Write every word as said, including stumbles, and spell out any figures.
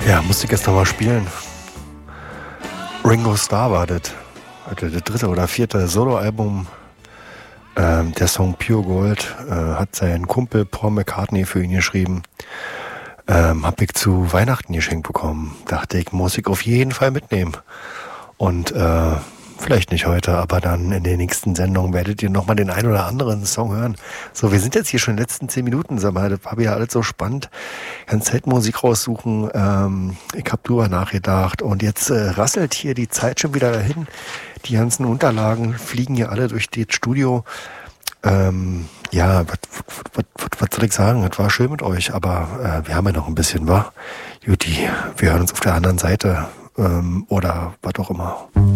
Ja, musste ich jetzt nochmal spielen. Ringo Starr war das. Also das dritte oder vierte Soloalbum. Ähm, der Song Pure Gold äh, hat sein Kumpel Paul McCartney für ihn geschrieben. Ähm, hab ich zu Weihnachten geschenkt bekommen. Dachte ich, muss ich auf jeden Fall mitnehmen. Und äh, vielleicht nicht heute, aber dann in den nächsten Sendungen werdet ihr nochmal den einen oder anderen Song hören. So, wir sind jetzt hier schon in den letzten zehn Minuten, sag mal, das war ja alles so spannend. Ganz Zeit Musik raussuchen, ähm, ich hab drüber nachgedacht und jetzt äh, rasselt hier die Zeit schon wieder dahin. Die ganzen Unterlagen fliegen hier alle durch das Studio. Ähm, ja, was soll ich sagen? Es war schön mit euch, aber äh, wir haben ja noch ein bisschen, wa? Juti, wir hören uns auf der anderen Seite ähm, oder was auch immer.